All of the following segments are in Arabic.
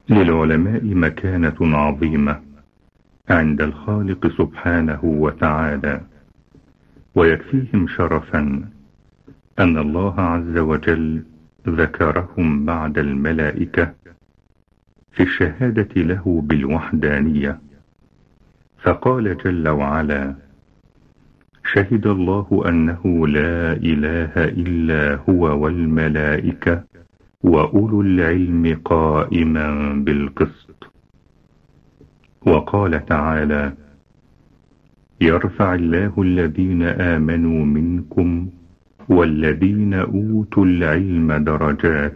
للعلماء مكانة عظيمة عند الخالق سبحانه وتعالى، ويكفيهم شرفا أن الله عز وجل ذكرهم بعد الملائكة في الشهادة له بالوحدانية، فقال جل وعلا: شهد الله أنه لا إله إلا هو والملائكة وأولو العلم قائما بالقسط. وقال تعالى: يرفع الله الذين آمنوا منكم والذين أوتوا العلم درجات.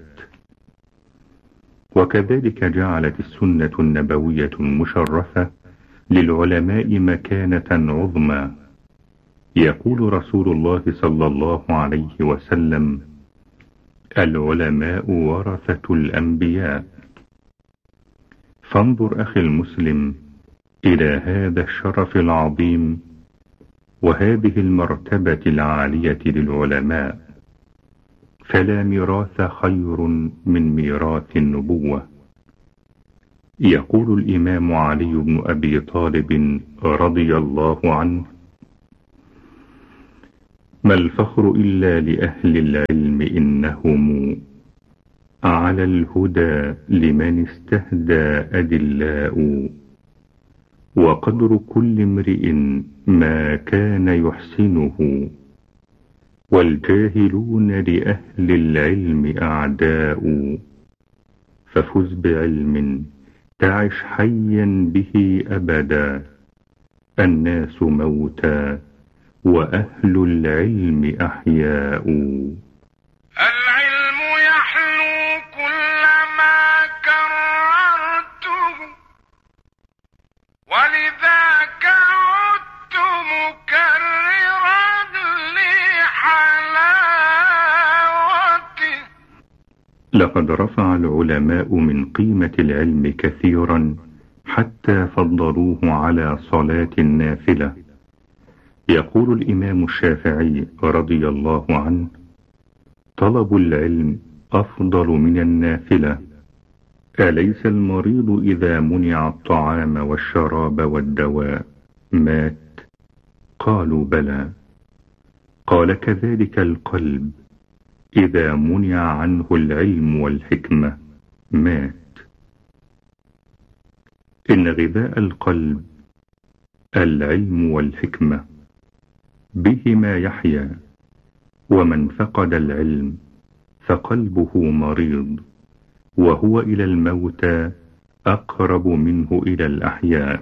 وكذلك جعلت السنة النبوية المشرفة للعلماء مكانة عظمى. يقول رسول الله صلى الله عليه وسلم: العلماء ورثة الأنبياء. فانظر أخي المسلم إلى هذا الشرف العظيم وهذه المرتبة العالية للعلماء، فلا ميراث خير من ميراث النبوة. يقول الإمام علي بن أبي طالب رضي الله عنه: ما الفخر إلا لأهل العلم إنهم على الهدى لمن استهدى أدلاء، وقدر كل امرئ ما كان يحسنه، والجاهلون لأهل العلم أعداء، ففز بعلم تعش حيا به أبدا، الناس موتى وأهل العلم أحياء. العلم يحلو كلما كررته، ولذاك عدت مكررا لحلاوته. لقد رفع العلماء من قيمة العلم كثيرا حتى فضلوه على صلاة النافلة. يقول الإمام الشافعي رضي الله عنه: طلب العلم أفضل من النافلة. أليس المريض إذا منع الطعام والشراب والدواء مات؟ قالوا بلى. قال: كذلك القلب إذا منع عنه العلم والحكمة مات. إن غذاء القلب العلم والحكمة، بهما يحيا، ومن فقد العلم فقلبه مريض، وهو إلى الموتى أقرب منه إلى الأحياء.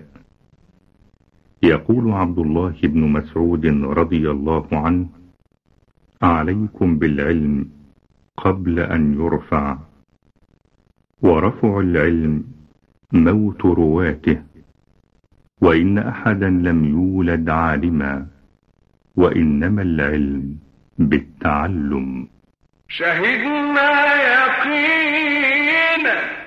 يقول عبد الله بن مسعود رضي الله عنه: عليكم بالعلم قبل أن يرفع، ورفع العلم موت رواته، وإن أحدا لم يولد عالما، وإنما العلم بالتعلم. شهدنا يقينا